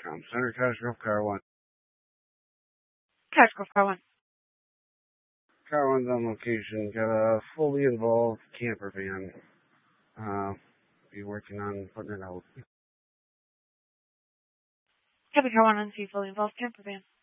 Center Cashgrove Car 1. Cashgrove Car 1. Car 1's on location. Got a fully involved camper van. Be working on putting it out. Copy Car 1 on fully involved camper van.